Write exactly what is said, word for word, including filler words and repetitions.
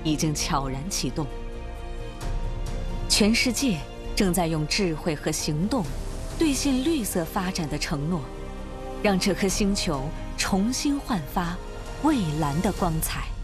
已经悄然启动。全世界正在用智慧和行动兑现绿色发展的承诺，让这颗星球重新焕发蔚蓝的光彩。